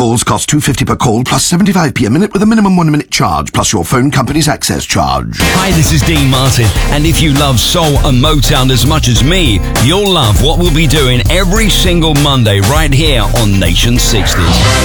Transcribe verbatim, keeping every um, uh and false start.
calls cost two pounds fifty per call plus seventy-five p a minute with a minimum one minute charge plus your phone company's access charge. Hi, this is Dean Martin, and if you love soul and Motown as much as me, you'll love what we'll be doing every single Monday right here on Nation sixties.